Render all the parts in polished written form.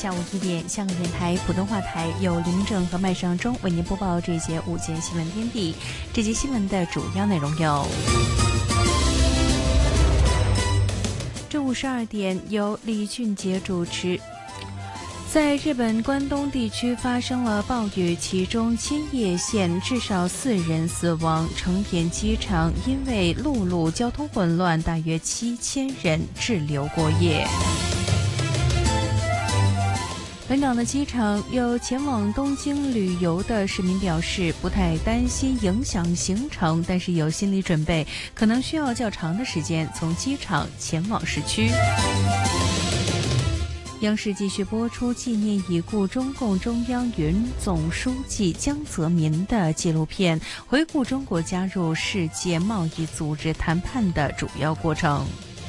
下午1点，香港电台普通话台由林明正和麦尚中为您播报这节午间新闻天地。这节新闻的主要内容有：中午12点，由李俊杰主持。在日本关东地区发生了暴雨，其中千叶县至少4人死亡，成田机场因为陆路交通混乱，大约7000人滞留过夜。本港的机场有前往东京旅游的市民表示，不太担心影响行程，但是有心理准备，可能需要较长的时间从机场前往市区。央视继续播出纪念已故中共中央原总书记江泽民的纪录片，回顾中国加入世界贸易组织谈判的主要过程。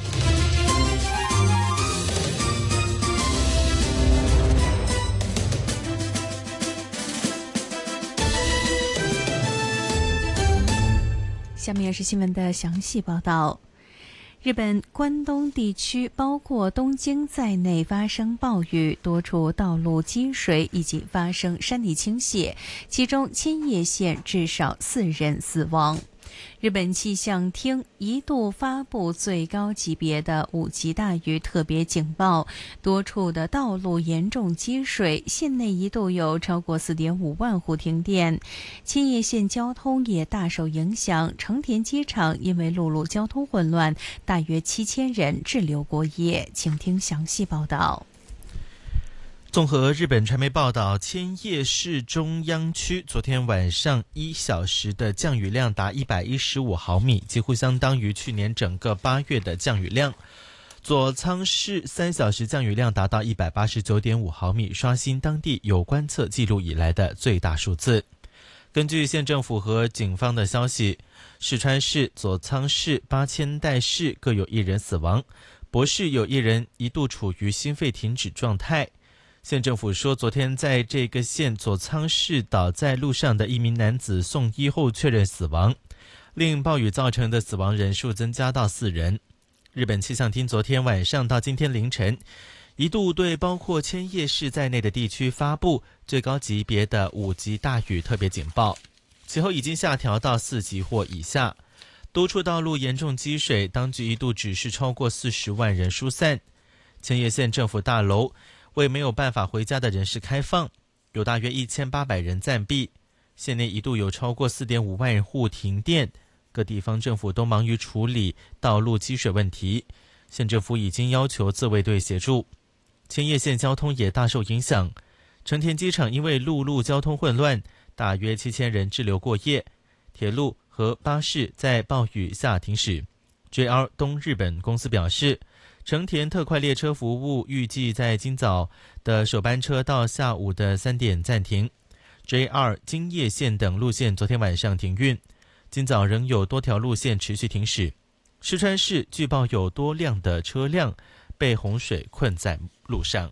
下面是新闻的详细报道。日本关东地区包括东京在内发生暴雨，多处道路积水以及发生山泥倾泻，其中千叶县至少4人死亡。日本气象厅一度发布最高级别的5级大雨特别警报，多处的道路严重积水，县内一度有超过4.5万户停电。千叶县交通也大受影响，成田机场因为陆路交通混乱，大约7000人滞留过夜。请听详细报道。 综合日本传媒报道，千叶市中央区昨天晚上1小时的降雨量达115毫米，几乎相当于去年整个8月的降雨量。佐仓市3小时降雨量达到189.5毫米，刷新当地有观测记录以来的最大数字。根据县政府和警方的消息，石川市、佐仓市、八千代市各有1人死亡，博市有1人一度处于心肺停止状态。县政府说，昨天在这个县佐仓市倒在路上的1名男子送医后确认死亡，令暴雨造成的死亡人数增加到4人。日本气象厅昨天晚上到今天凌晨，一度对包括千叶市在内的地区发布最高级别的5级大雨特别警报，其后已经下调到4级或以下。多处道路严重积水，当局一度指示超过40万人疏散。千叶县政府大楼为没有办法回家的人士开放，有大约1800人暂避。县内一度有超过4.5万户停电，各地方政府都忙于处理道路积水问题。县政府已经要求自卫队协助。千叶县交通也大受影响，成田机场因为陆路交通混乱，大约7000人滞留过夜，铁路和巴士在暴雨下停驶。JR 东日本公司表示，成田特快列车服务预计在今早的首班车到下午的3点暂停。JR 京叶线等路线昨天晚上停运，今早仍有多条路线持续停驶。石川市据报有多辆的车辆被洪水困在路上。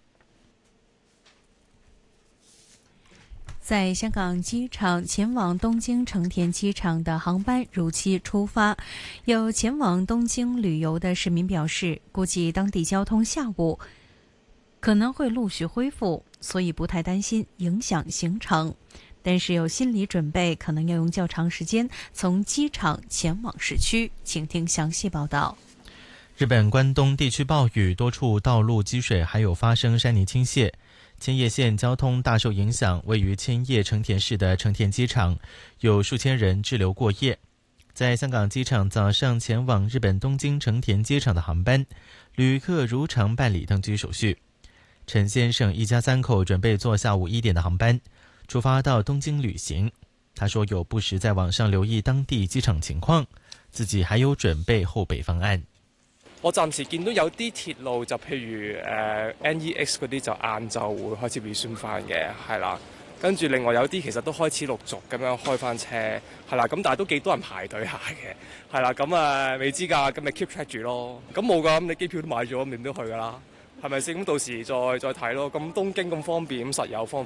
在香港机场前往东京成田机场的航班如期出发，有前往东京旅游的市民表示，估计当地交通下午可能会陆续恢复，所以不太担心影响行程，但是有心理准备，可能要用较长时间从机场前往市区。请听详细报道。 日本关东地区暴雨，多处道路积水，还有发生山泥倾泻。千叶县交通大受影响，位于千叶成田市的成田机场有数千人滞留过夜。在香港机场早上前往日本东京成田机场的航班，旅客如常办理登机手续。陈先生一家3口准备坐下午1点的航班出发到东京旅行。他说有不时在网上留意當地機場情況，自己還有準備後備方案。 我暫時見到有啲鐵路就譬如NEX 嗰啲就晏晝會開始 resume 翻嘅，係啦。跟住另外有啲其實都開始陸續咁樣開翻車，係啦。咁但係都幾多人排隊下嘅，係啦。咁未知㗎，咁咪 keep track 住咯。咁冇㗎，咁你機票都買咗，咁點都去㗎啦，係咪先？咁到時再睇咯。咁東京咁方便，咁實有方